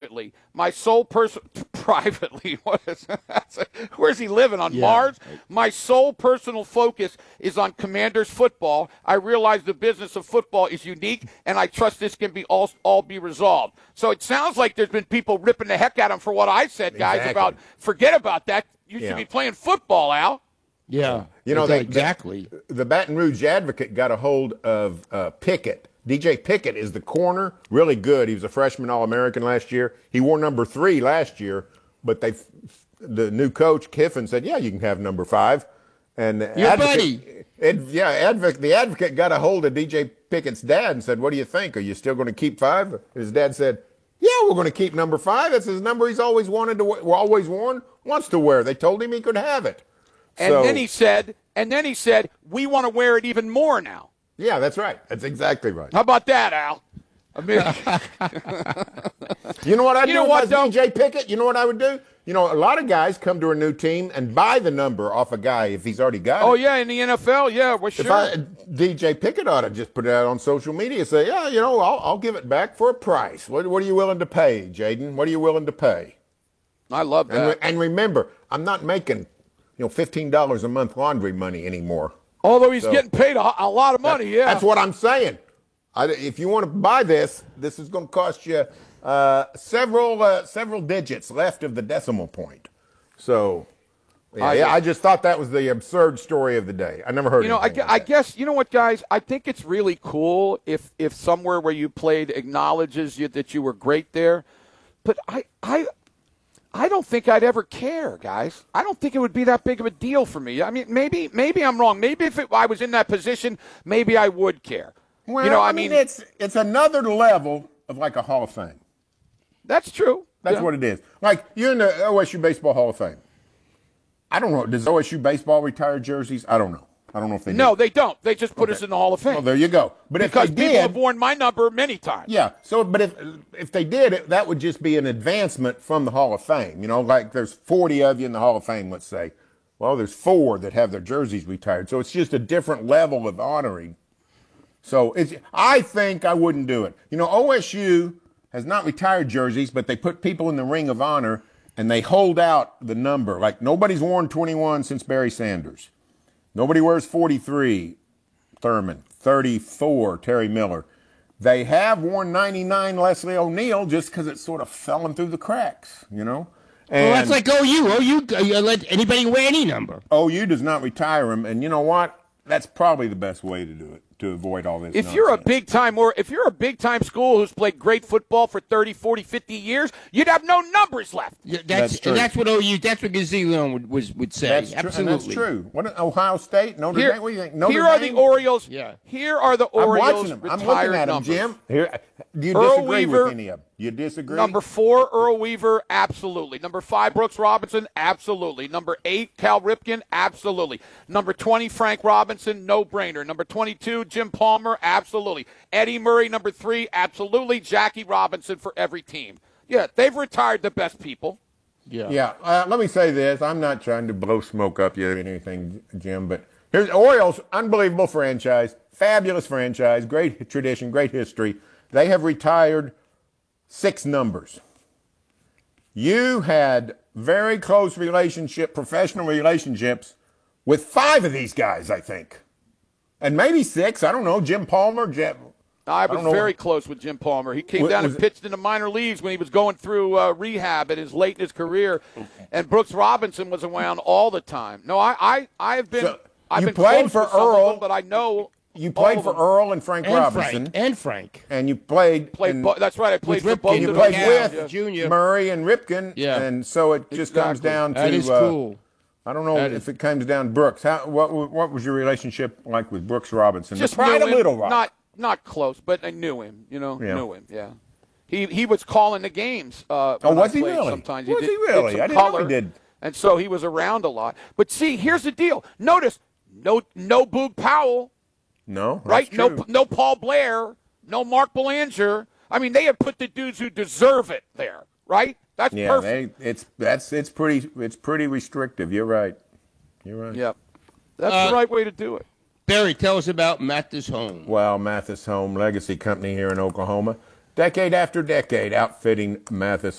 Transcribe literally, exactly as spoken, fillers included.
privately, my sole person privately. What is that? Where's he living on Yeah. Mars? My sole personal focus is on Commanders football. I realize the business of football is unique, and I trust this can be all all be resolved. So it sounds like there's been people ripping the heck out of him for what I said, guys. Exactly. About forget about that. You Yeah. should be playing football, Al. Yeah, You know, exa- they, exactly. The, the Baton Rouge Advocate got a hold of uh, Pickett. D J Pickett is the corner, really good. He was a freshman All-American last year. He wore number three last year, but they, the new coach Kiffin said, "Yeah, you can have number five." And the Your advocate, buddy. Ed, yeah, advocate, the Advocate got a hold of D J Pickett's dad and said, "What do you think? Are you still going to keep five?" His dad said, "Yeah, we're going to keep number five. That's his number. He's always wanted to, wear, always worn, wants to wear. They told him he could have it." And So- then he said, and then he said, we want to wear it even more now. Yeah, that's right. That's exactly right. How about that, Al? I mean, You know what I'd You do know if what, I was though? D J Pickett? You know what I would do? You know, a lot of guys come to a new team and buy the number off a guy if he's already got oh it. yeah, in the N F L, yeah, well, If sure. I, D J Pickett ought to just put it out on social media and say, yeah, you know, I'll, I'll give it back for a price. What, what are you willing to pay, Jaden? What are you willing to pay? I love And, that. re- and remember, I'm not making, you know, fifteen dollars a month laundry money anymore. Although he's So- getting paid a, a lot of money, yeah. That's what I'm saying. I, if you want to buy this, this is going to cost you uh, several uh, several digits left of the decimal point. So, yeah, I yeah, just- I just thought that was the absurd story of the day. I never heard. You know, I, anything gue- like I that. guess, you know what, guys? I think it's really cool if if somewhere where you played acknowledges you that you were great there. But I, I, I don't think I'd ever care, guys. I don't think it would be that big of a deal for me. I mean, maybe maybe I'm wrong. Maybe if it, I was in that position, maybe I would care. Well, you know, I, I mean, mean, it's it's another level of like a Hall of Fame. that's true. That's Yeah. what it is. Like you're in the O S U Baseball Hall of Fame. I don't know. Does O S U baseball retire jerseys? I don't know. I don't know if they No, do. they don't. They just put Okay. us in the Hall of Fame. Well, there you go. But because if they people did, have worn my number many times. yeah. So, but if if they did it, that would just be an advancement from the Hall of Fame. You know, like there's forty of you in the Hall of Fame, let's say. Well, there's four that have their jerseys retired. So it's just a different level of honoring. So it's. I think I wouldn't do it. You know, O S U has not retired jerseys, but they put people in the Ring of Honor and they hold out the number. Like nobody's worn twenty-one since Barry Sanders. Nobody wears forty-three, Thurman. thirty-four, Terry Miller. They have worn ninety-nine, Leslie O'Neal, just because it's sort of fallen through the cracks, you know? And Well, that's like O U. O U, uh, let anybody wear any number. O U does not retire them, and you know what? That's probably the best way to do it, to avoid all this If you're a nonsense. big time or if you're a big time school who's played great football for thirty, forty, fifty years, you'd have no numbers left. Yeah, that's That's true. and that's what O U. That's what Gazillion would was, would say. That's true, Absolutely. and that's true. What, Ohio State, Notre Here, Dame, what do you think? Notre here are the Dame? Orioles. Yeah. Here are the I'm Orioles watching them. I'm retired looking at them, numbers. Jim. Here, do you Earl disagree Weaver, with any of them? You disagree? Number four, Earl Weaver, absolutely. Number five, Brooks Robinson, absolutely. Number eight, Cal Ripken, absolutely. Number twenty, Frank Robinson, no-brainer. Number twenty-two, Jim Palmer, absolutely. Eddie Murray, number three, absolutely. Jackie Robinson for every team. Yeah, they've retired the best people. Yeah. Yeah, uh, let me say this. I'm not trying to blow smoke up you or anything, Jim, but here's Orioles, unbelievable franchise, fabulous franchise, great tradition, great history. They have retired six numbers. You had very close relationship, professional relationships with five of these guys, I think. And maybe six, I don't know, Jim Palmer, Jim, I don't was know. very close with Jim Palmer. He came Was- down was and it- pitched in the minor leagues when he was going through uh, rehab at his late in his career. And Brooks Robinson was around all the time. No, I, I, I have been. So, I've you been played close for with some of Earl. them, but I know You all played of for them. Earl and Frank And Robinson. Frank. And Frank. And you played, Played. in- bo- that's right. I played With for both Ripken. and you of played them. with Yeah. Junior. Murray and Ripken. Yeah. And so it just comes Exactly. down to That is uh, cool. I don't know That if is- it comes down to Brooks. How, what what was your relationship like with Brooks Robinson? Just the pride knew of him, Little Rock. Not not close, but I knew him. You know, Yeah. knew him. Yeah. He he was calling the games. Uh, Oh, when I was he played really? Sometimes Was he, did, he really? did some I didn't know he color, did. And so he was around a lot. But see, here's the deal. Notice no no Boog Powell. no, that's Right? No, true. no Paul Blair, no Mark Belanger. I mean, they have put the dudes who deserve it there, right? That's Yeah, perfect. they, it's that's it's pretty it's pretty restrictive. You're right. You're right. Yep. That's Uh, the right way to do it. Barry, tell us about Mathis Home. Well, Mathis Home Legacy Company here in Oklahoma, decade after decade, outfitting Mathis